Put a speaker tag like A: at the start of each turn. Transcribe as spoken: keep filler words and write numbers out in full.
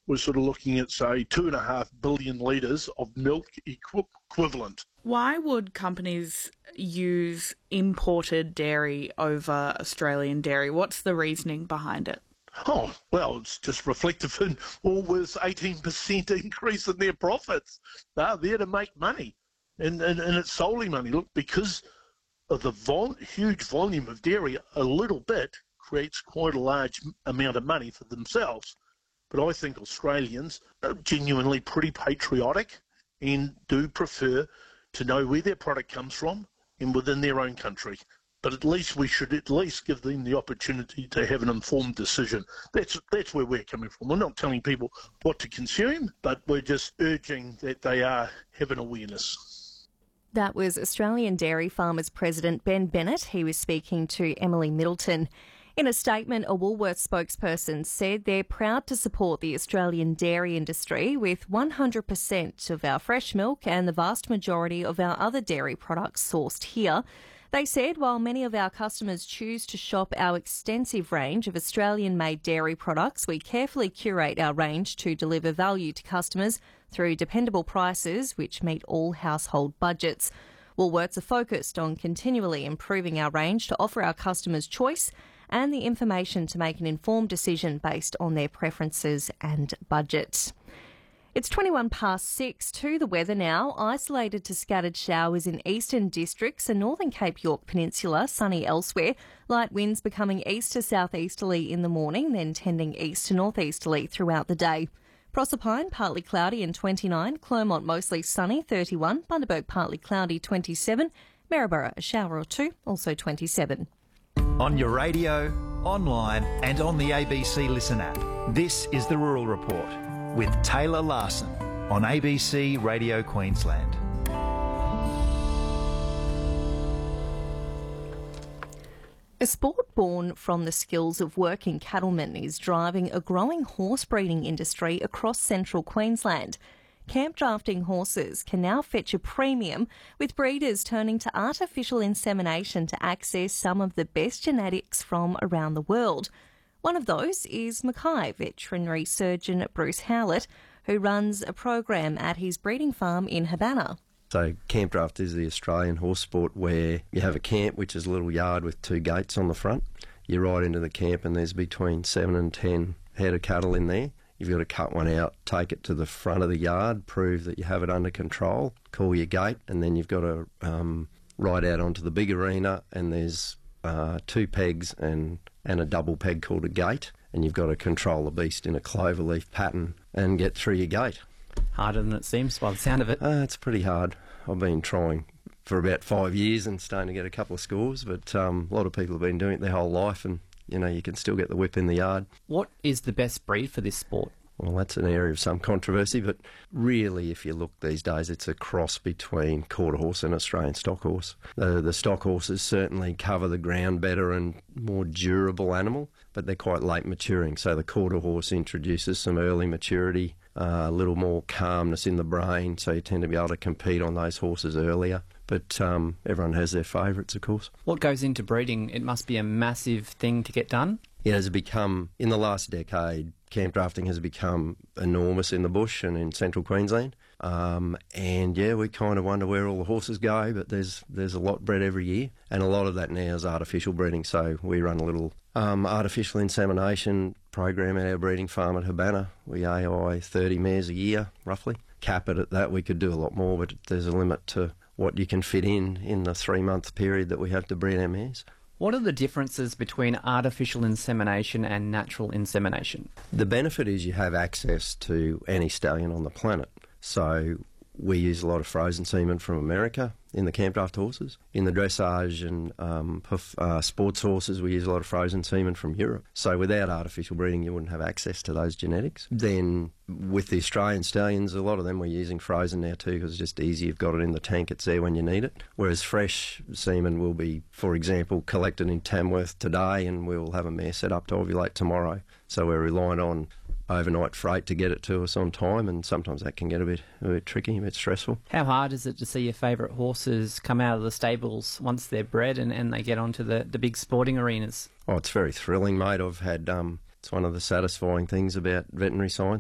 A: we're sort of looking at, say, two and a half billion litres of milk equi- equivalent.
B: Why would companies use imported dairy over Australian dairy? What's the reasoning behind it?
A: Oh, well, it's just reflective in Woolworths' eighteen percent increase in their profits. They're there to make money, and, and, and it's solely money. Look, because of the vol- huge volume of dairy, a little bit creates quite a large amount of money for themselves. But I think Australians are genuinely pretty patriotic and do prefer to know where their product comes from and within their own country. But at least we should at least give them the opportunity to have an informed decision. That's that's where we're coming from. We're not telling people what to consume, but we're just urging that they are have an awareness.
C: That was Australian Dairy Farmers President Ben Bennett. He was speaking to Emily Middleton. In a statement, a Woolworths spokesperson said they're proud to support the Australian dairy industry with one hundred percent of our fresh milk and the vast majority of our other dairy products sourced here. They said while many of our customers choose to shop our extensive range of Australian-made dairy products, we carefully curate our range to deliver value to customers through dependable prices which meet all household budgets. Woolworths are focused on continually improving our range to offer our customers choice and the information to make an informed decision based on their preferences and budget. It's twenty-one past six. To the weather now. Isolated to scattered showers in eastern districts and northern Cape York Peninsula, sunny elsewhere. Light winds becoming east to southeasterly in the morning, then tending east to northeasterly throughout the day. Proserpine, partly cloudy and twenty-nine. Clermont, mostly sunny, thirty-one. Bundaberg, partly cloudy, twenty-seven. Maryborough, a shower or two, also twenty-seven.
D: On your radio, online and on the A B C Listen app. This is The Rural Report with Taylor Larson on A B C Radio Queensland.
C: A sport born from the skills of working cattlemen is driving a growing horse breeding industry across central Queensland. Camp drafting horses can now fetch a premium, with breeders turning to artificial insemination to access some of the best genetics from around the world. One of those is Mackay veterinary surgeon Bruce Howlett, who runs a program at his breeding farm in Habana.
E: So camp draft is the Australian horse sport where you have a camp, which is a little yard with two gates on the front. You ride into the camp and there's between seven and ten head of cattle in there. You've got to cut one out, take it to the front of the yard, prove that you have it under control, call your gate, and then you've got to um, ride out onto the big arena, and there's uh, two pegs and, and a double peg called a gate, and you've got to control the beast in a cloverleaf pattern and get through your gate.
F: Harder than it seems by the sound of it.
E: Uh, it's pretty hard. I've been trying for about five years and starting to get a couple of scores, but um, a lot of people have been doing it their whole life, and you know, you can still get the whip in the yard.
F: What is the best breed for this sport?
E: Well, that's an area of some controversy, but really, if you look these days, it's a cross between quarter horse and Australian stock horse. The, the stock horses certainly cover the ground better and more durable animal, but they're quite late maturing. So the quarter horse introduces some early maturity, uh, a little more calmness in the brain, so you tend to be able to compete on those horses earlier. But um, everyone has their favourites, of course.
F: What goes into breeding? It must be a massive thing to get done.
E: It has become, in the last decade, camp drafting has become enormous in the bush and in central Queensland. Um, and yeah, we kind of wonder where all the horses go, but there's there's a lot bred every year. And a lot of that now is artificial breeding. So we run a little um, artificial insemination program at our breeding farm at Habana. We A I thirty mares a year, roughly. Cap it at that. We could do a lot more, but there's a limit to what you can fit in in the three-month period that we have to breed our mares.
F: What are the differences between artificial insemination and natural insemination?
E: The benefit is you have access to any stallion on the planet. So we use a lot of frozen semen from America in the camp draft horses. In the dressage and um, puff, uh, sports horses, we use a lot of frozen semen from Europe. So without artificial breeding, you wouldn't have access to those genetics. Then with the Australian stallions, a lot of them we're using frozen now too, because it's just easy. You've got it in the tank, it's there when you need it. Whereas fresh semen will be, for example, collected in Tamworth today, and we'll have a mare set up to ovulate tomorrow. So we're relying on overnight freight to get it to us on time, and sometimes that can get a bit a bit tricky, a bit stressful.
F: How hard is it to see your favourite horses come out of the stables once they're bred and, and they get onto the, the big sporting arenas?
E: Oh, it's very thrilling, mate. I've had um, it's one of the satisfying things about veterinary science.